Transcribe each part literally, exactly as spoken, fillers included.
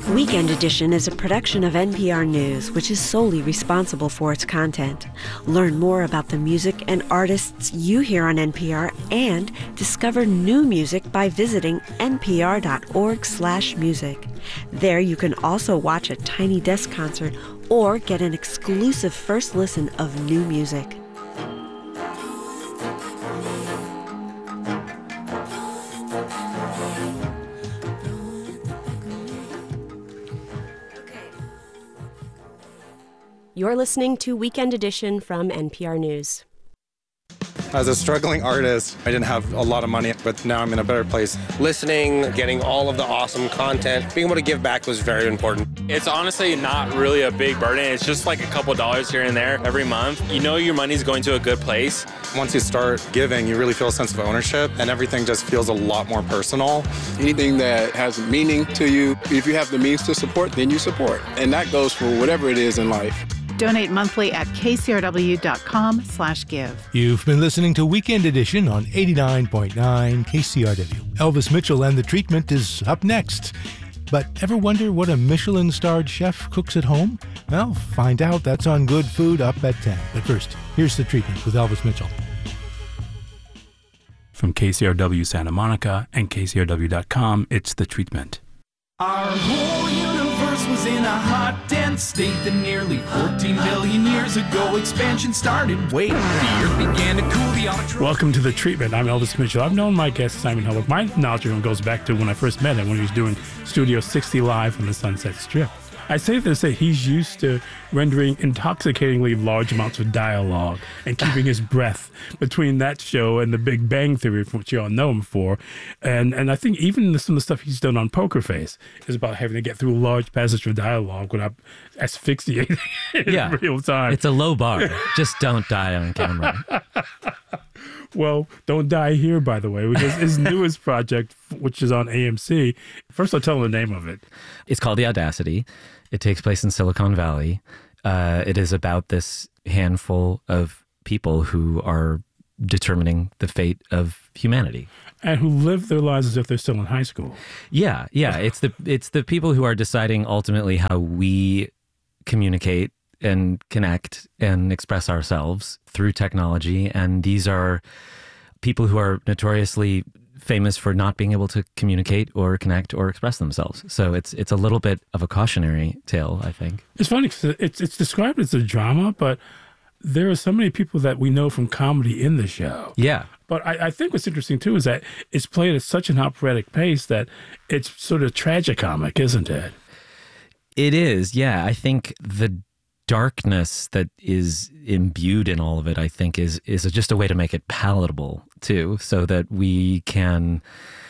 Weekend Edition is a production of N P R News, which is solely responsible for its content. Learn more about the music and artists you hear on N P R and discover new music by visiting npr.org slash music. There you can also watch a Tiny Desk concert or get an exclusive first listen of new music. You're listening to Weekend Edition from N P R News. As a struggling artist, I didn't have a lot of money, but now I'm in a better place. Listening, getting all of the awesome content, being able to give back was very important. It's honestly not really a big burden. It's just like a couple dollars here and there every month. You know your money's going to a good place. Once you start giving, you really feel a sense of ownership, and everything just feels a lot more personal. Anything that has meaning to you, if you have the means to support, then you support. And that goes for whatever it is in life. Donate monthly at kcrw.com slash give. You've been listening to Weekend Edition on eighty-nine point nine K C R W. Elvis Mitchell and the Treatment is up next. But ever wonder what a Michelin-starred chef cooks at home? Well, find out. That's on Good Food up at ten. But first, here's the Treatment with Elvis Mitchell. From K C R W Santa Monica and K C R W dot com, it's The Treatment. Our whole universe was in a hot, dense state that nearly fourteen billion years ago expansion started. Wait, the earth began to cool, the autotroph... Welcome to The Treatment. I'm Elvis Mitchell. I've known my guest, Simon Helberg. My knowledge of him goes back to when I first met him, when he was doing Studio sixty Live on the Sunset Strip. I say this to say he's used to rendering intoxicatingly large amounts of dialogue and keeping his breath between that show and the Big Bang Theory, which you all know him for. And and I think even some of the stuff he's done on Poker Face is about having to get through large passages of dialogue without asphyxiating in yeah. real time. It's a low bar. Just don't die on camera. Well, Don't Die Here, by the way, which is his newest project, which is on A M C. First, I'll tell the name of it. It's called The Audacity. It takes place in Silicon Valley. Uh, it is about this handful of people who are determining the fate of humanity. And who live their lives as if they're still in high school. Yeah, yeah. It's the it's the people who are deciding ultimately how we communicate and connect and express ourselves through technology. And these are people who are notoriously famous for not being able to communicate or connect or express themselves. So it's it's a little bit of a cautionary tale, I think. It's funny because it's, it's described as a drama, but there are so many people that we know from comedy in the show. Yeah. But I, I think what's interesting, too, is that it's played at such an operatic pace that it's sort of tragicomic, isn't it? It is, yeah. I think the darkness that is imbued in all of it, I think, is is just a way to make it palatable too, so that we can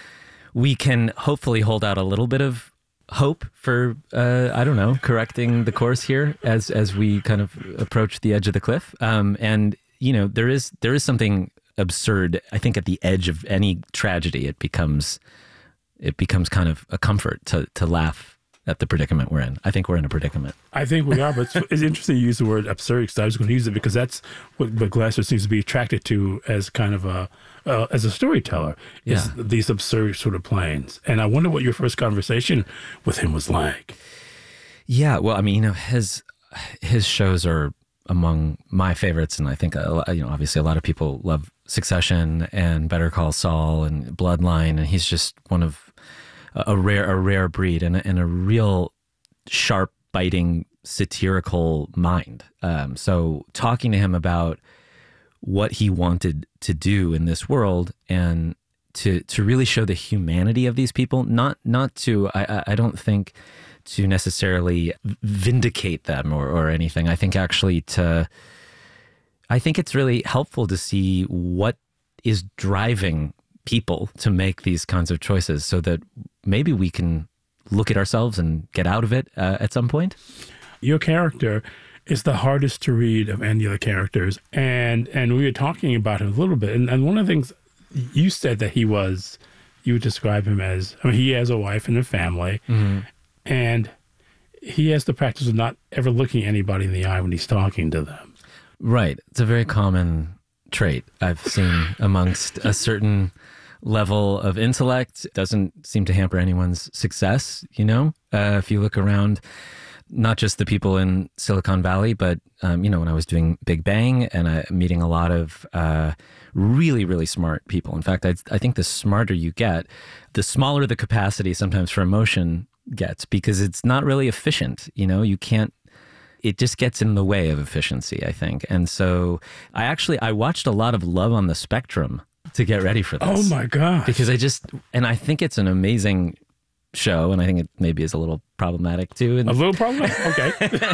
we can hopefully hold out a little bit of hope for uh, I don't know, correcting the course here as as we kind of approach the edge of the cliff. Um, and you know, there is there is something absurd. I think at the edge of any tragedy, it becomes it becomes kind of a comfort to to laugh at the predicament we're in. I think we're in a predicament. I think we are, but it's, it's interesting you use the word absurd because I was going to use it because that's what, what Glasser seems to be attracted to as kind of a, uh, as a storyteller, is yeah. these absurd sort of planes. And I wonder what your first conversation with him was like. Yeah, well, I mean, you know, his, his shows are among my favorites, and I think, uh, you know, obviously a lot of people love Succession and Better Call Saul and Bloodline, and he's just one of a rare, a rare breed and a, and a real sharp, biting, satirical mind. Um, so talking to him about what he wanted to do in this world and to to really show the humanity of these people, not not to, I, I don't think to necessarily vindicate them or, or anything. I think actually to, I think it's really helpful to see what is driving people to make these kinds of choices so that maybe we can look at ourselves and get out of it uh, at some point. Your character is the hardest to read of any of the characters. And and we were talking about him a little bit. And, and one of the things you said that he was, you would describe him as, I mean, he has a wife and a family. Mm-hmm. And he has the practice of not ever looking anybody in the eye when he's talking to them. Right. It's a very common trait I've seen amongst a certain level of intellect. Doesn't seem to hamper anyone's success, you know? Uh, if you look around, not just the people in Silicon Valley, but, um, you know, when I was doing Big Bang and I, meeting a lot of uh, really, really smart people. In fact, I, I think the smarter you get, the smaller the capacity sometimes for emotion gets, because it's not really efficient. You know, you can't, it just gets in the way of efficiency, I think. And so I actually, I watched a lot of Love on the Spectrum to get ready for this. Oh my gosh. Because I just, and I think it's an amazing show, and I think it maybe is a little problematic too. A little problematic? Okay.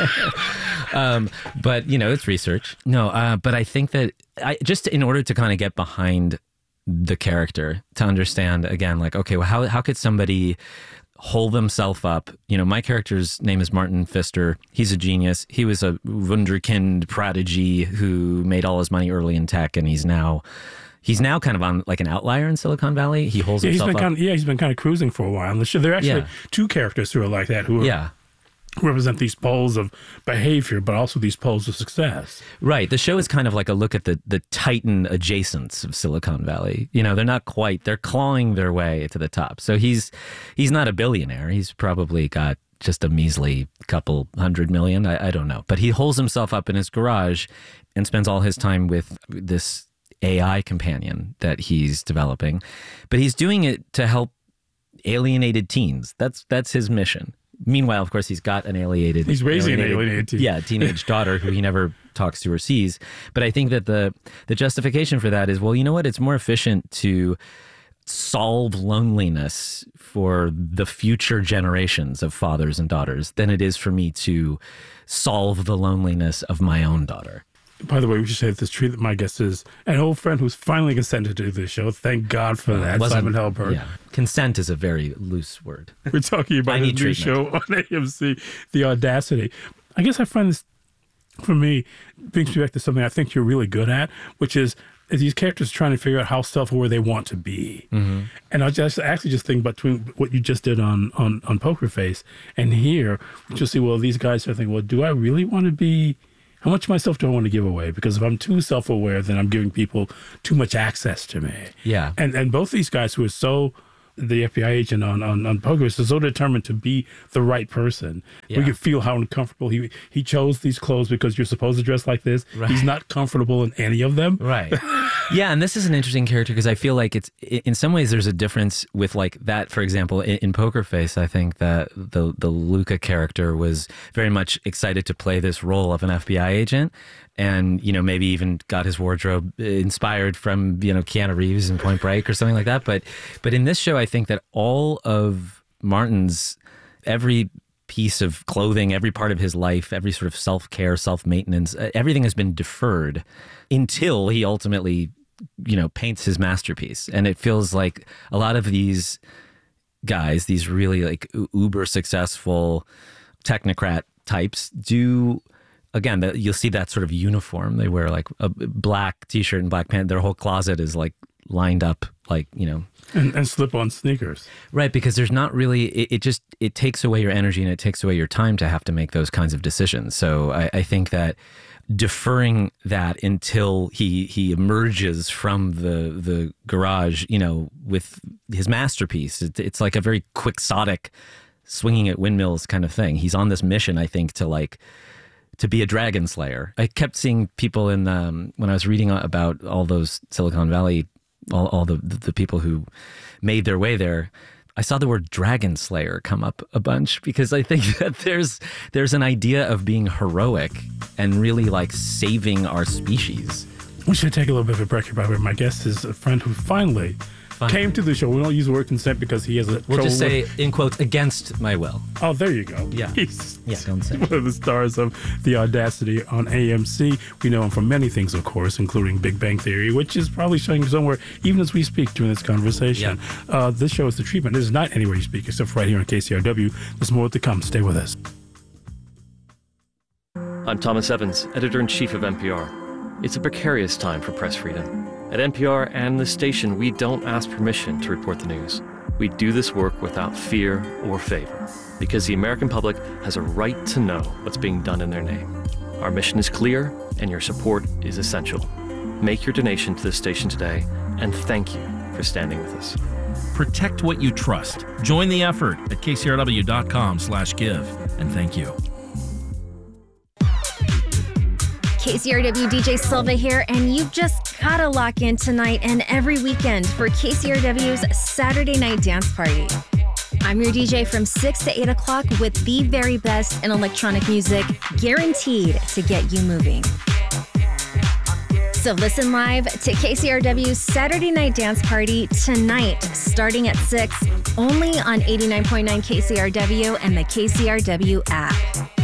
um, but, you know, it's research. No, uh, but I think that I just in order to kind of get behind the character, to understand, again, like, okay, well, how, how could somebody hold themselves up? You know, my character's name is Martin Pfister. He's a genius. He was a wunderkind prodigy who made all his money early in tech, and he's now... He's now kind of on like an outlier in Silicon Valley. He holds yeah, himself he's been up. Kind of, yeah, he's been kind of cruising for a while. There are actually Yeah. two characters who are like that, who are, Yeah. represent these poles of behavior, but also these poles of success. Right. The show is kind of like a look at the, the Titan adjacents of Silicon Valley. You know, they're not quite, they're clawing their way to the top. So he's he's not a billionaire. He's probably got just a measly couple hundred million. I, I don't know. But he holds himself up in his garage and spends all his time with this A I companion that he's developing. But he's doing it to help alienated teens. That's that's his mission. Meanwhile, of course, he's got an alienated... He's raising alienated, an alienated teen. Yeah, teenage daughter who he never talks to or sees. But I think that the the justification for that is, well, you know what? It's more efficient to solve loneliness for the future generations of fathers and daughters than it is for me to solve the loneliness of my own daughter. By the way, we should say this treat that my guest is an old friend who's finally consented to the show. Thank God for that, Wasn't- Simon Helberg. Yeah. Consent is a very loose word. We're talking I about his need new treatment. show on A M C, The Audacity. I guess I find this, for me, brings me back to something I think you're really good at, which is these characters trying to figure out how self-aware they want to be. Mm-hmm. And I just actually just think between what you just did on, on, on Poker Face and here, you'll see, well, these guys are thinking, well, do I really want to be... How much of myself do I want to give away? Because if I'm too self-aware, then I'm giving people too much access to me. Yeah. And and both these guys who are so, the F B I agent on, on, on Poker is so determined to be the right person. Yeah. We could feel how uncomfortable he he chose these clothes because you're supposed to dress like this. Right. He's not comfortable in any of them. Right. Yeah, and this is an interesting character because I feel like it's, in some ways, there's a difference with like that, for example, in, in Poker Face, I think that the, the Luca character was very much excited to play this role of an F B I agent and, you know, maybe even got his wardrobe inspired from, you know, Keanu Reeves in Point Break or something like that. But, but in this show, I think that all of Martin's, every piece of clothing, every part of his life, every sort of self-care, self-maintenance, everything has been deferred until he ultimately, you know, paints his masterpiece. And it feels like a lot of these guys, these really like uber successful technocrat types do, again, that you'll see that sort of uniform. They wear like a black t-shirt and black pants. Their whole closet is like lined up like, you know, And, and slip-on sneakers. right, because there's not really, it, it just, it takes away your energy and it takes away your time to have to make those kinds of decisions. So I, I think that deferring that until he he emerges from the the garage, you know, with his masterpiece, it, it's like a very quixotic, swinging at windmills kind of thing. He's on this mission, I think, to like, to be a dragon slayer. I kept seeing people in, um, when I was reading about all those Silicon Valley, all, all the, the people who made their way there, I saw the word dragon slayer come up a bunch because I think that there's there's an idea of being heroic and really like saving our species. We should take a little bit of a break here, by the way. My guest is a friend who finally Finally. came to the show. We don't use the word consent because he has a We'll just trouble say, with- in quotes, against my will. Oh, there you go. Yeah. He's Yeah, don't say. one of the stars of The Audacity on A M C. We know him from many things, of course, including Big Bang Theory, which is probably showing somewhere, even as we speak during this conversation. Yeah. Uh, this show is The Treatment. It is not anywhere you speak, except for right here on K C R W. There's more to come. Stay with us. I'm Thomas Evans, editor-in-chief of N P R. It's a precarious time for press freedom. At N P R and the station, we don't ask permission to report the news. We do this work without fear or favor, because the American public has a right to know what's being done in their name. Our mission is clear, and your support is essential. Make your donation to this station today, and thank you for for standing with us. Protect what you trust. Join the effort at K C R W dot com slash give. And thank you. K C R W D J Silva here, and you've just gotta lock in tonight and every weekend for K C R W's Saturday Night Dance Party. I'm your D J from six to eight o'clock with the very best in electronic music, guaranteed to get you moving. So listen live to K C R W's Saturday Night Dance Party tonight, starting at six, only on eighty-nine point nine K C R W and the K C R W app.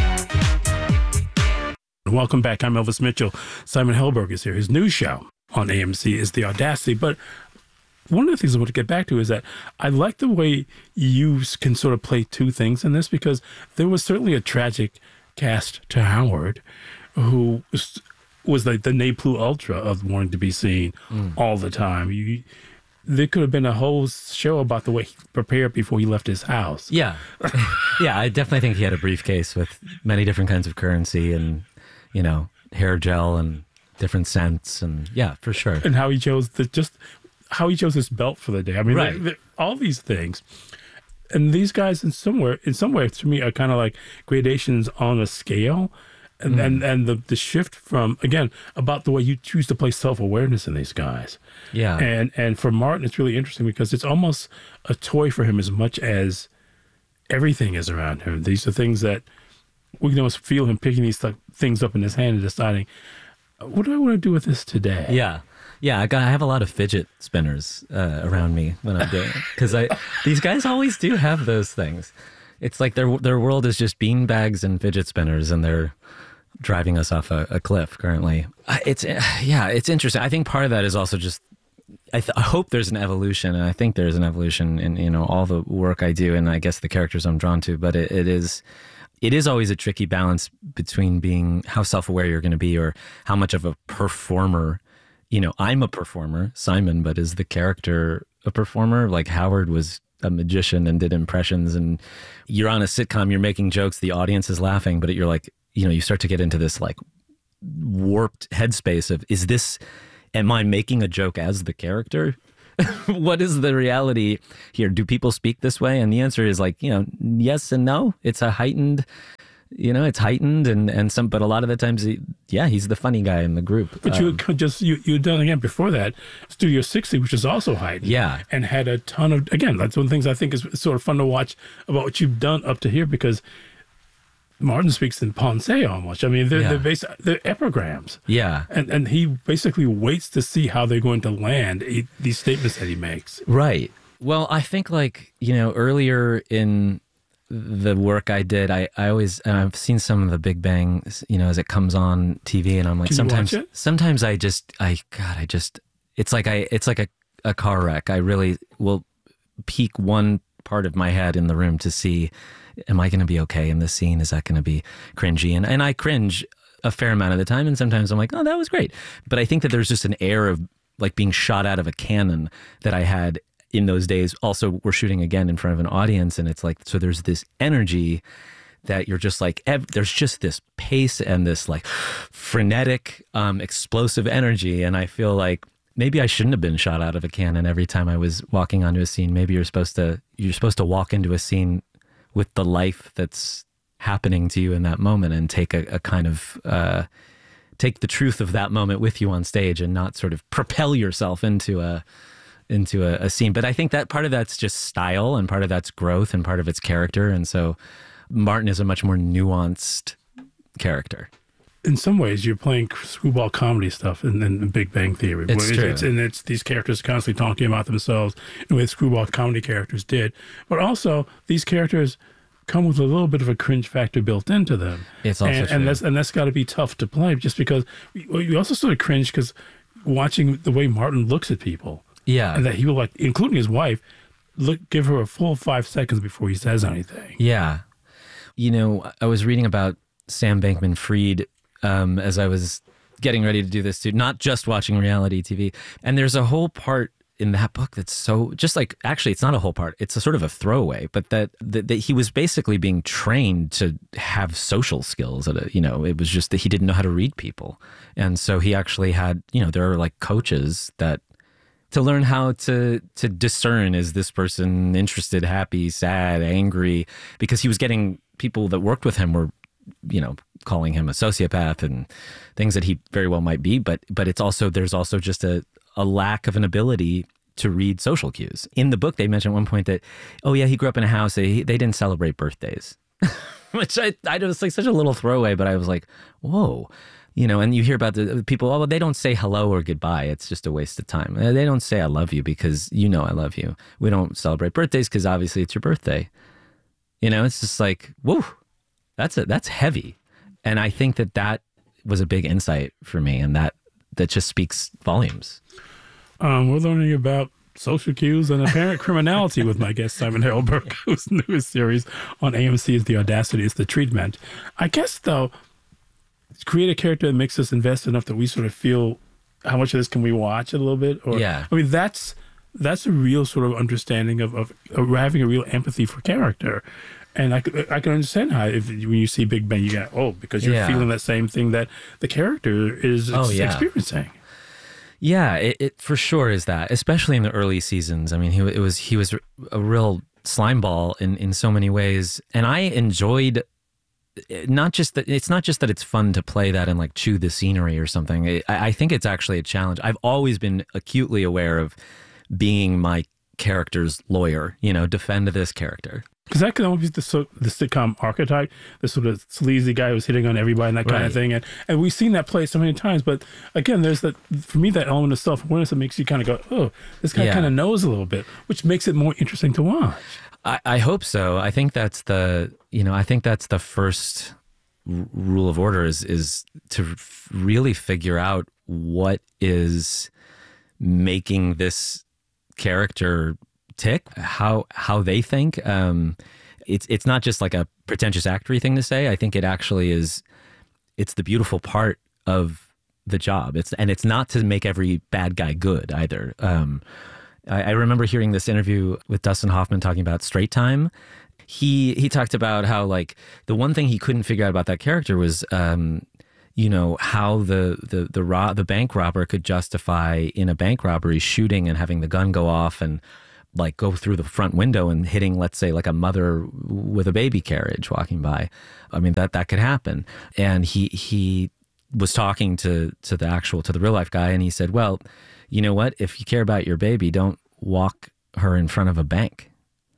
Welcome back. I'm Elvis Mitchell. Simon Helberg is here. His new show on A M C is The Audacity. But one of the things I want to get back to is that I like the way you can sort of play two things in this, because there was certainly a tragic cast to Howard, who was, was like the ne plus ultra of wanting to be seen mm. all the time. You, there could have been a whole show about the way he prepared before he left his house. Yeah. Yeah, I definitely think he had a briefcase with many different kinds of currency and, you know, hair gel and different scents. And yeah, for sure. And how he chose the, just how he chose his belt for the day. I mean, right. they, they, all these things. And these guys in somewhere, in some way, to me, are kind of like gradations on a scale. And, mm. and and the, the shift from, again, about the way you choose to play self-awareness in these guys. Yeah. And and for Martin, it's really interesting because it's almost a toy for him as much as everything is around him. These are things that we can almost feel him picking these th- things up in his hand and deciding, what do I want to do with this today? Yeah. Yeah, I, got, I have a lot of fidget spinners uh, around me when I'm doing it. Because I these guys always do have those things. It's like their their world is just bean bags and fidget spinners, and they're driving us off a, a cliff currently. It's yeah, it's interesting. I think part of that is also just, I, th- I hope there's an evolution, and I think there's an evolution in, you know, all the work I do, and I guess the characters I'm drawn to. But it, it is it is always a tricky balance between being how self-aware you're going to be, or how much of a performer. You know, I'm a performer, Simon, but is the character a performer? Like Howard was a magician and did impressions, and you're on a sitcom, you're making jokes, the audience is laughing, but you're like, you know, you start to get into this like warped headspace of, is this, am I making a joke as the character? What is the reality here? Do people speak this way? And the answer is like, you know, yes and no. It's a heightened, you know, it's heightened and, and some, but a lot of the times, he, yeah, he's the funny guy in the group. But um, you could just, you, you'd done again before that, Studio sixty, which is also heightened. Yeah. And had a ton of, again, that's one of the things I think is sort of fun to watch about what you've done up to here, because Martin speaks in Pensée almost. I mean, they're, yeah. they're, basi- they're epigrams. Yeah. And and he basically waits to see how they're going to land he, these statements that he makes. Right. Well, I think like, you know, earlier in the work I did, I, I always, and I've seen some of the Big Bang, you know, as it comes on T V, and I'm like, Can sometimes, you watch it? sometimes I just, I, God, I just, it's like I, it's like a, a car wreck. I really will peek one part of my head in the room to see, am I going to be okay in this scene? Is that going to be cringy? And, and I cringe a fair amount of the time. And sometimes I'm like, oh, that was great. But I think that there's just an air of like being shot out of a cannon that I had in those days. Also, we're shooting again in front of an audience, and it's like, so there's this energy that you're just like, ev- there's just this pace and this like frenetic, um, explosive energy. And I feel like maybe I shouldn't have been shot out of a cannon every time I was walking onto a scene. Maybe you're supposed to, you're supposed to walk into a scene with the life that's happening to you in that moment, and take a, a kind of, uh, take the truth of that moment with you on stage, and not sort of propel yourself into a, into a, a scene. But I think that part of that's just style, and part of that's growth, and part of it's character. And so Martin is a much more nuanced character. In some ways, you're playing screwball comedy stuff in, in Big Bang Theory. It's true. It's, and it's these characters constantly talking about themselves in the way screwball comedy characters did. But also, these characters come with a little bit of a cringe factor built into them. It's also and, true. And that's, and that's got to be tough to play, just because you also sort of cringe because watching the way Martin looks at people. Yeah. And that he will, like, including his wife, look, give her a full five seconds before he says anything. Yeah. You know, I was reading about Sam Bankman-Fried um, as I was getting ready to do this too, not just watching reality T V. And there's a whole part in that book that's so, just like, actually, it's not a whole part. It's a sort of a throwaway, but that, that, that he was basically being trained to have social skills. At a, you know, it was just that he didn't know how to read people. And so he actually had, you know, there are like coaches that to learn how to to discern, is this person interested, happy, sad, angry, because he was getting people that worked with him were, you know, calling him a sociopath and things that he very well might be, but but it's also there's also just a, a lack of an ability to read social cues. In the book, they mentioned at one point that, oh yeah, he grew up in a house, they, they didn't celebrate birthdays, which I, I was like such a little throwaway, but I was like, whoa. You know, and you hear about the people, oh, they don't say hello or goodbye. It's just a waste of time. They don't say I love you because you know I love you. We don't celebrate birthdays because obviously it's your birthday. You know, it's just like, whoa, that's a, that's heavy. And I think that that was a big insight for me, and that that just speaks volumes. Um, we're learning about social cues and apparent criminality with my guest, Simon Harold Burke, whose newest series on A M C is The Audacity is the Treatment. I guess, though, create a character that makes us invest enough that we sort of feel how much of this can we watch a little bit? Or, yeah. I mean, that's that's a real sort of understanding of, of, of having a real empathy for character. And I, I can understand how if when you see Big Ben, you go, oh, because you're yeah. feeling that same thing that the character is oh, yeah. experiencing. Yeah, it, it for sure is that, especially in the early seasons. I mean, he it was he was a real slimeball in, in so many ways. And I enjoyed not just that it's not just that it's fun to play that and like chew the scenery or something. I, I think it's actually a challenge. I've always been acutely aware of being my character's lawyer, you know, defend this character. Because that can almost be the, so, the sitcom archetype, the sort of sleazy guy who's hitting on everybody and that kind right. of thing. And and we've seen that play so many times. But again, there's that, for me, that element of self-awareness that makes you kind of go, oh, this guy yeah. kind of knows a little bit, which makes it more interesting to watch. I, I hope so. I think that's the, you know, I think that's the first r- rule of order is, is to f- really figure out what is making this character tick, how how they think. Um, it's it's not just like a pretentious actory thing to say. I think it actually is. It's the beautiful part of the job. It's and it's not to make every bad guy good either. Um, I, I remember hearing this interview with Dustin Hoffman talking about Straight Time. He he talked about how like the one thing he couldn't figure out about that character was um, you know, how the the the ro- the bank robber could justify in a bank robbery shooting and having the gun go off and like go through the front window and hitting, let's say, like a mother with a baby carriage walking by. I mean, that that could happen. And he he was talking to to the actual to the real life guy, and he said, well, you know what? If you care about your baby, don't walk her in front of a bank.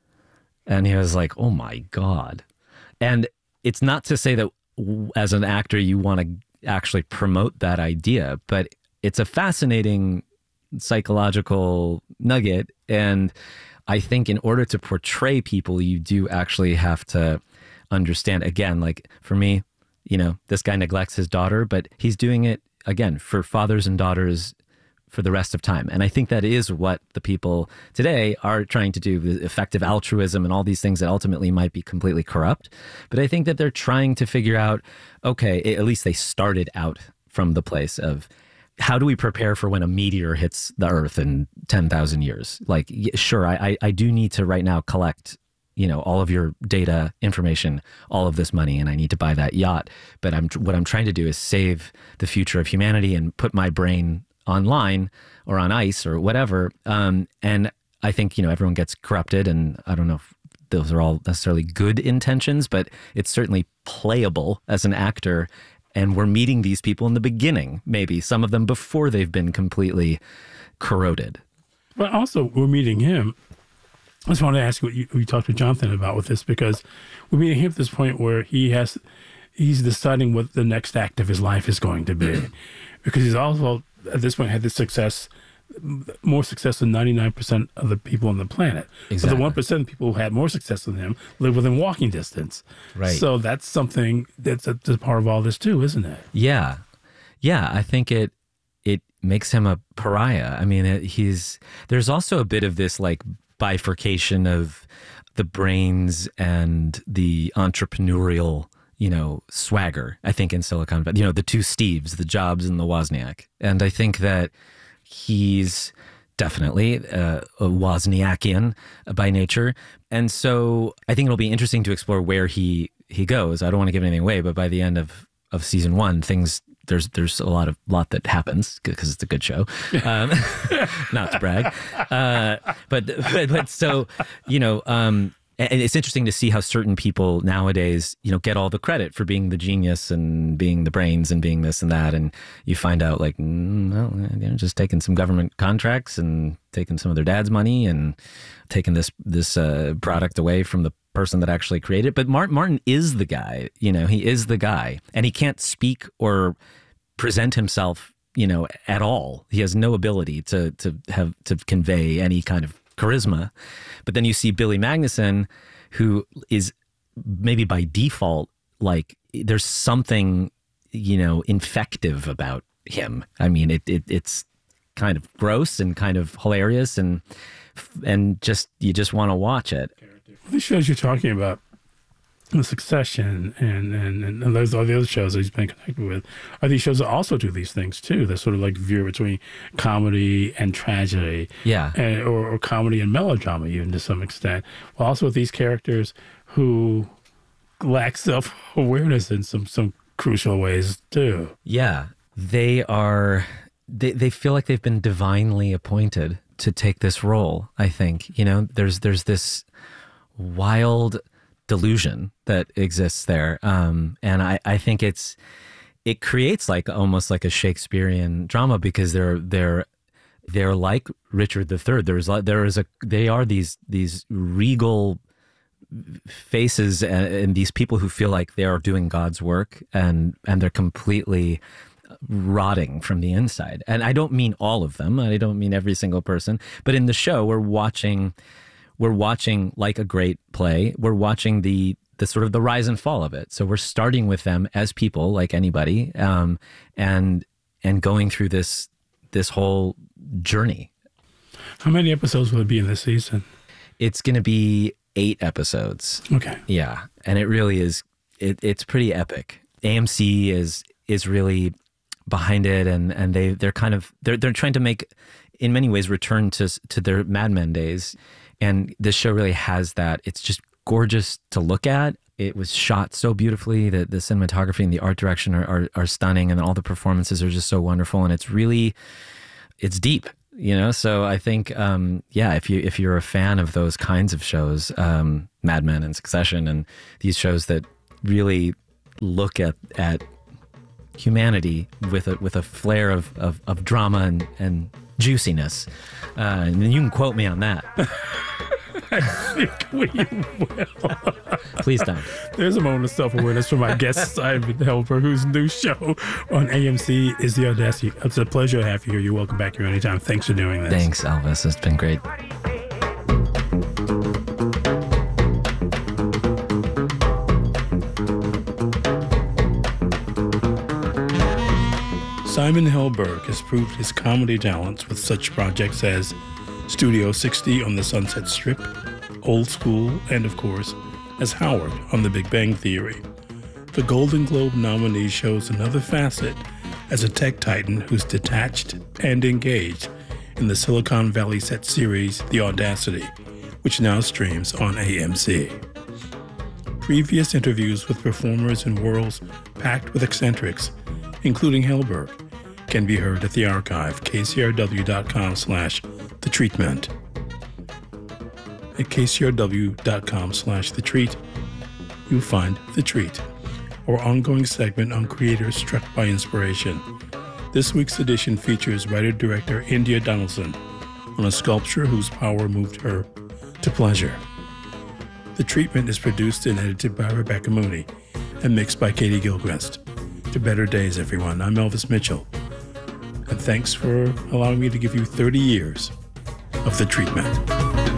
And he was like, oh my God. And it's not to say that as an actor you want to actually promote that idea, but it's a fascinating psychological nugget. And I think in order to portray people, you do actually have to understand, again, like for me, you know, this guy neglects his daughter, but he's doing it again for fathers and daughters for the rest of time. And I think that is what the people today are trying to do, with effective altruism and all these things that ultimately might be completely corrupt. But I think that they're trying to figure out, okay, at least they started out from the place of, how do we prepare for when a meteor hits the earth in ten thousand years? Like, sure, I, I do need to right now collect, you know, all of your data, information, all of this money, and I need to buy that yacht. But I'm what I'm trying to do is save the future of humanity and put my brain online or on ice or whatever. Um, and I think, you know, everyone gets corrupted, and I don't know if those are all necessarily good intentions, but it's certainly playable as an actor. And we're meeting these people in the beginning, maybe some of them before they've been completely corroded. But also, we're meeting him. I just wanted to ask you what you, you talked to Jonathan about with this, because we're meeting him at this point where he has, he's deciding what the next act of his life is going to be, because he's also at this point had this success, more success than ninety-nine percent of the people on the planet. Exactly. But the one percent of people who had more success than him live within walking distance. Right. So that's something that's a, that's a part of all this too, isn't it? Yeah. Yeah. I think it, it makes him a pariah. I mean, it, he's, there's also a bit of this like bifurcation of the brains and the entrepreneurial, you know, swagger, I think, in Silicon Valley, you know, the two Steves, the Jobs and the Wozniak. And I think that he's definitely uh, a Wozniakian by nature. And so I think it'll be interesting to explore where he, he goes. I don't want to give anything away, but by the end of, of season one, things there's there's a lot of lot that happens because it's a good show. Um, not to brag, uh, but, but but so you know. Um, And it's interesting to see how certain people nowadays, you know, get all the credit for being the genius and being the brains and being this and that. And you find out like, mm, well, you know, just taking some government contracts and taking some of their dad's money and taking this this uh, product away from the person that actually created it. But Martin, Martin is the guy, you know, he is the guy, and he can't speak or present himself, you know, at all. He has no ability to to have to convey any kind of charisma. But then you see Billy Magnuson, who is maybe by default, like there's something, you know, infective about him. I mean, it, it it's kind of gross and kind of hilarious, and and just you just want to watch it. The shows you're talking about, The Succession and, and, and those all the other shows that he's been connected with, are these shows that also do these things too? That sort of like veer between comedy and tragedy, yeah, and, or, or comedy and melodrama even to some extent. Well, also with these characters who lack self-awareness in some some crucial ways too. Yeah, they are. They they feel like they've been divinely appointed to take this role. I think you know there's there's this wild delusion that exists there, um, and I, I think it's it creates like almost like a Shakespearean drama because they're they're they're like Richard the Third. There's there is a they are these these regal faces and, and these people who feel like they are doing God's work, and and they're completely rotting from the inside. And I don't mean all of them. I don't mean every single person. But in the show, we're watching. We're watching like a great play. We're watching the the sort of the rise and fall of it. So we're starting with them as people, like anybody, um, and and going through this this whole journey. How many episodes will it be in this season? It's going to be eight episodes. Okay. Yeah, and it really is. It, it's pretty epic. A M C is is really behind it, and and they they're kind of they're they're trying to make, in many ways, return to to their Mad Men days. And this show really has that. It's just gorgeous to look at. It was shot so beautifully. The, the cinematography and the art direction are, are, are stunning, and all the performances are just so wonderful. And it's really, it's deep, you know? So I think, um, yeah, if, you, if you're a fan of those kinds of shows, um, Mad Men and Succession, and these shows that really look at, at humanity with a, with a flair of, of, of drama and, and juiciness. Uh, and you can quote me on that. I think we will. Please don't. There's a moment of self-awareness from my guest, Simon Helberg, whose new show on A M C is The Audacity. It's a pleasure to have you here. You're welcome back here anytime. Thanks for doing this. Thanks, Elvis. It's been great. Simon Helberg has proved his comedy talents with such projects as Studio sixty on the Sunset Strip, Old School, and of course, as Howard on The Big Bang Theory. The Golden Globe nominee shows another facet as a tech titan who's detached and engaged in the Silicon Valley set series The Audacity, which now streams on A M C. Previous interviews with performers in worlds packed with eccentrics, including Helberg, can be heard at the archive, kcrw.com slash the treatment. At kcrw.com slash the treat, you'll find The Treat, our ongoing segment on creators struck by inspiration. This week's edition features writer-director India Donaldson on a sculpture whose power moved her to pleasure. The Treatment is produced and edited by Rebecca Mooney and mixed by Katie Gilchrist. To better days, everyone. I'm Elvis Mitchell. And thanks for allowing me to give you thirty years of The Treatment.